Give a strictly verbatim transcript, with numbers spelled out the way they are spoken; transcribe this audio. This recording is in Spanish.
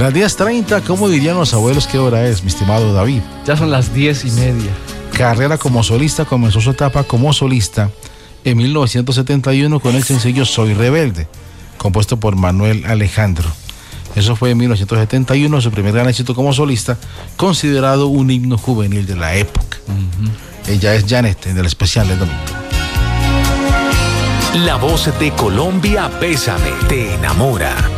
las diez treinta, ¿cómo dirían los abuelos qué hora es, mi estimado David? Ya son las diez y media. Carrera como solista comenzó su etapa como solista en mil novecientos setenta y uno con el sencillo Soy Rebelde, compuesto por Manuel Alejandro. Eso fue en mil novecientos setenta y uno, su primer gran éxito como solista, considerado un himno juvenil de la época. Uh-huh. Ella es Janet, en el especial del domingo. La voz de Colombia, Bésame, te enamora.